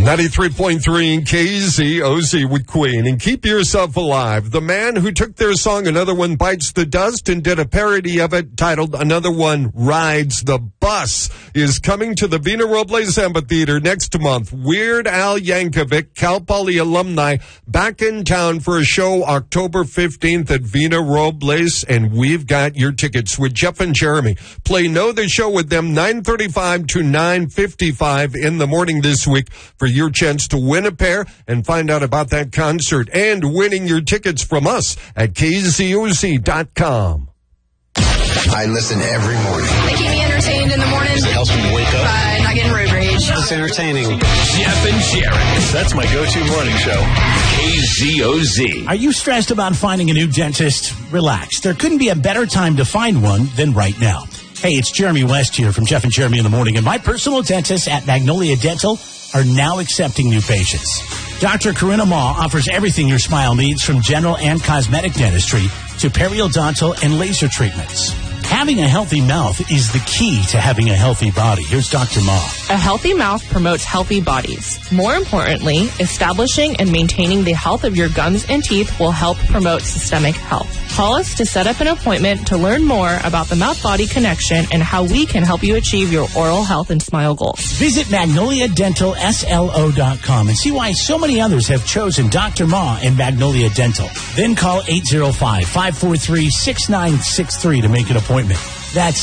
93.3 KZOZ with Queen. And keep yourself alive. The man who took their song Another One Bites the Dust and did a parody of it titled Another One Rides the Bus is coming to the Vina Robles Amphitheater next month. Weird Al Yankovic, Cal Poly alumni, back in town for a show October 15th at Vina Robles, and we've got your tickets with Jeff and Jeremy. Play Know the Show with them 9:35 to 9:55 in the morning this week for your chance to win a pair and find out about that concert and winning your tickets from us at KZOZ.com. I listen every morning. They keep me entertained in the morning. It helps me wake up. By not getting road rage. It's entertaining. Jeff and Jeremy. That's my go-to morning show. KZOZ. Are you stressed about finding a new dentist? Relax. There couldn't be a better time to find one than right now. Hey, it's Jeremy West here from Jeff and Jeremy in the Morning, and my personal dentists at Magnolia Dental are now accepting new patients. Dr. Corinna Ma offers everything your smile needs, from general and cosmetic dentistry to periodontal and laser treatments. Having a healthy mouth is the key to having a healthy body. Here's Dr. Ma. A healthy mouth promotes healthy bodies. More importantly, establishing and maintaining the health of your gums and teeth will help promote systemic health. Call us to set up an appointment to learn more about the mouth-body connection and how we can help you achieve your oral health and smile goals. Visit MagnoliaDentalSLO.com and see why so many others have chosen Dr. Ma and Magnolia Dental. Then call 805-543-6963 to make an appointment. That's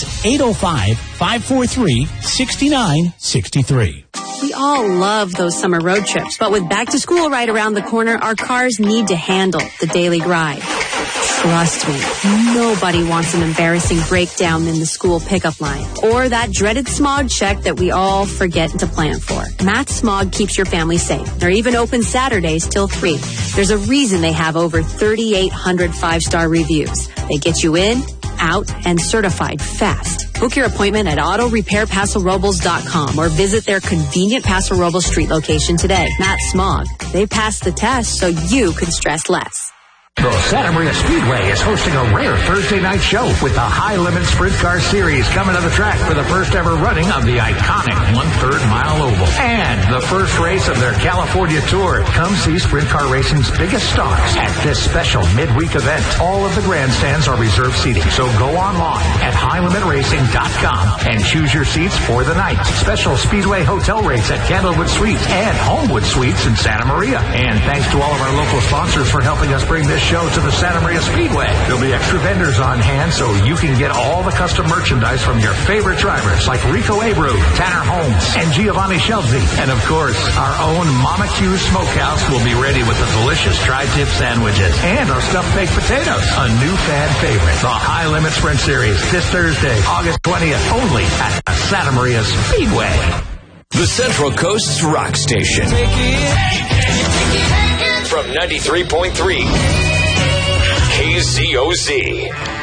805-543-6963. We all love those summer road trips, but with back to school right around the corner, our cars need to handle the daily grind. Trust me, nobody wants an embarrassing breakdown in the school pickup line or that dreaded smog check that we all forget to plan for. Matt Smog keeps your family safe. They're even open Saturdays till 3. There's a reason they have over 3,800 5-star reviews. They get you in, out, and certified fast. Book your appointment at autorepairpasorobles.com or visit their convenient Paso Robles Street location today. Matt Smog. They passed the test so you can stress less. The Santa Maria Speedway is hosting a rare Thursday night show with the High Limit Sprint Car Series coming to the track for the first ever running of the iconic 1/3 mile oval. And the first race of their California tour. Come see Sprint Car Racing's biggest stars at this special midweek event. All of the grandstands are reserved seating, so go online at highlimitracing.com and choose your seats for the night. Special Speedway hotel rates at Candlewood Suites and Homewood Suites in Santa Maria. And thanks to all of our local sponsors for helping us bring this show to the Santa Maria Speedway. There'll be extra vendors on hand so you can get all the custom merchandise from your favorite drivers like Rico Abreu, Tanner Holmes, and Giovanni Shelby. And of course, our own Mama Q's Smokehouse will be ready with the delicious tri-tip sandwiches and our stuffed baked potatoes, a new fan favorite. The High Limit Sprint Series this Thursday, August 20th, only at the Santa Maria Speedway. The Central Coast's rock station. From 93.3 KZOZ.